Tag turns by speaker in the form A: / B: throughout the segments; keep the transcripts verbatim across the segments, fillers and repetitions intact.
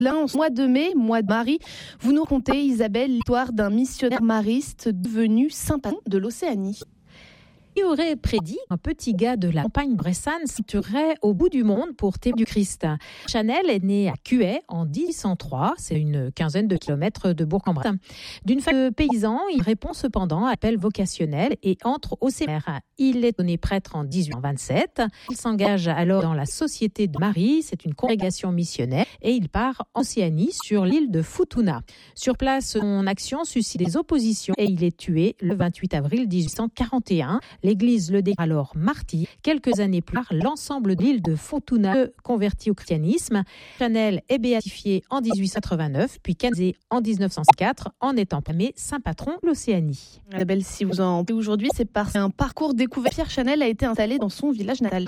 A: Là, mois de mai, mois de Marie, vous nous racontez, Isabelle, l'histoire d'un missionnaire mariste devenu saint patron de l'Océanie.
B: Qui aurait prédit qu'un petit gars de la campagne bressane se tuerait au bout du monde pour témoigner du Christ. Chanel est né à Cuay en dix-huit cent trois, c'est une quinzaine de kilomètres de Bourg-en-Bresse. D'une famille de paysans, il répond cependant à l'appel vocationnel et entre au séminaire. Il est donné prêtre en dix-huit cent vingt-sept. Il s'engage alors dans la Société de Marie, c'est une congrégation missionnaire, et il part en Océanie sur l'île de Futuna. Sur place, son action suscite des oppositions et il est tué le vingt-huit avril dix-huit cent quarante et un. L'Église le déclare alors martyr. Quelques années plus tard, l'ensemble de l'île de Futuna se convertit au christianisme. Chanel est béatifié en dix-huit cent quatre-vingt-neuf, puis canonizé en dix-neuf cent quatre, en étant proclamé saint patron de l'Océanie.
A: Isabelle, si vous en parlez aujourd'hui, c'est parce qu'un parcours découvert. Pierre Chanel a été installé dans son village natal.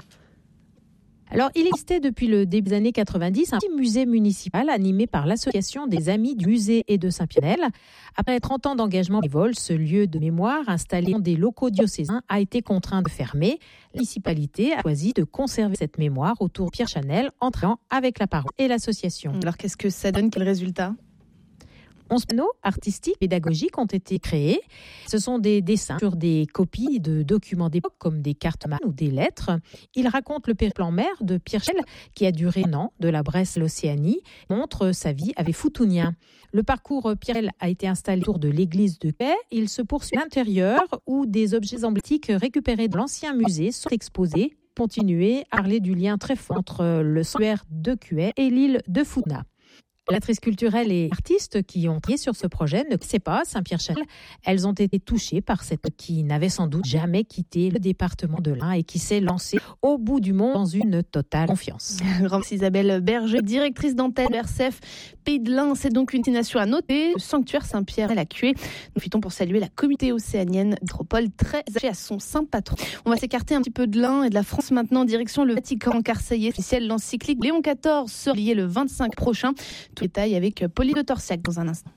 B: Alors, il existait depuis le début des années quatre-vingt-dix un petit musée municipal animé par l'association des Amis du musée et de Saint-Pierre. Après trente ans d'engagement bénévole, ce lieu de mémoire installé dans des locaux diocésains a été contraint de fermer. La municipalité a choisi de conserver cette mémoire autour de Pierre Chanel, entrant avec la parole et l'association.
A: Alors, qu'est-ce que ça donne? Quel résultat?
B: onze panneaux artistiques pédagogiques ont été créés. Ce sont des dessins sur des copies de documents d'époque comme des cartes ou des lettres. Ils racontent le périple en mer de Pierre Chanel qui a duré un an de la Bresse à l'Océanie, montre sa vie avec Futunien. Le parcours Pierre Chanel a été installé autour de l'église de Cuay. Il se poursuit à l'intérieur où des objets emblématiques récupérés de l'ancien musée sont exposés. Continuer à parler du lien très fort entre le sanctuaire de Cuay et l'île de Futuna. L'actrice culturelle et artistes qui ont travaillé sur ce projet ne connaissaient pas Saint-Pierre Chanel. Elles ont été touchées par cette qui n'avait sans doute jamais quitté le département de l'Ain et qui s'est lancée au bout du monde dans une totale confiance.
A: Isabelle Berger, directrice d'antenne R C F Pays de l'Ain, c'est donc une destination à noter. Le sanctuaire Saint-Pierre à la Cuée. Nous profitons pour saluer la communauté océanienne métropole très attachée à son saint patron. On va s'écarter un petit peu de l'Ain et de la France maintenant, direction le Vatican, car ça y est, officiel, l'encyclique Léon quatorze sera lié le vingt-cinq prochain. Tout détail avec Pauline de Torsiac dans un instant.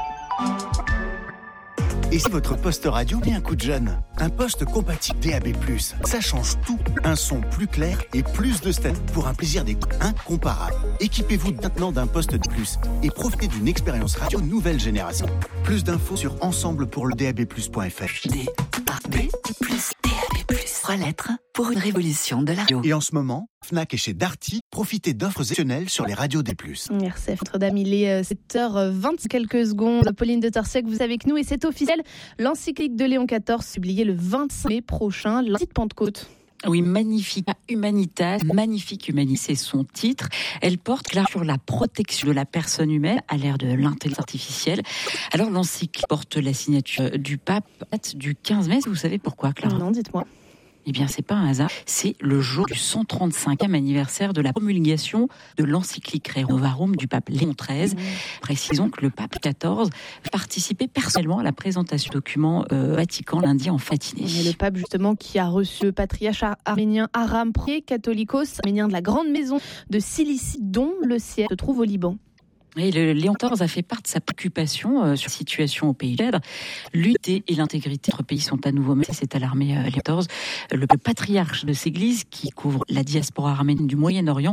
C: Et si votre poste radio met un coup de jeune? Un poste compatible D A B plus, ça change tout. Un son plus clair et plus de stats pour un plaisir d'écoute incomparable. Équipez-vous maintenant d'un poste de plus et profitez d'une expérience radio nouvelle génération. Plus d'infos sur ensemble pour le D A B plus point F R.
D: D A B plus, D A B plus. Trois lettres pour une révolution de la radio.
C: Et en ce moment, Fnac et chez Darty, profitez d'offres exceptionnelles sur les radios D plus.
A: Merci Notre-Dame, il est sept heures vingt quelques secondes. Pauline de Torsiac, vous êtes avec nous et c'est officiel. L'encyclique de Léon quatorze, publiée le vingt-cinq mai prochain, lundi de Pentecôte.
E: Oui, magnifique Humanitas, magnifique Humanitas, c'est son titre. Elle porte là sur la protection de la personne humaine à l'ère de l'intelligence artificielle. Alors l'encyclique porte la signature du pape du quinze mai. Vous savez pourquoi, Clara?
A: Non, dites-moi.
E: Eh bien, c'est pas un hasard. C'est le jour du cent trente-cinquième anniversaire de la promulgation de l'encyclique Rerum Novarum du pape Léon treize. Mmh. Précisons que le pape quatorze participait personnellement à la présentation du document euh, Vatican lundi en matinée.
A: Et le pape, justement, qui a reçu le patriarche arménien Aram Ier, catholicos, arménien de la grande maison de Cilicie, dont le siège se trouve au Liban.
E: Et le Léon quatorze a fait part de sa préoccupation euh, sur la situation au pays de l'Aide. L'unité et l'intégrité de notre pays sont à nouveau menacées, c'est alarmé euh, Léon quatorze. Le patriarche de cette église qui couvre la diaspora arménienne du Moyen-Orient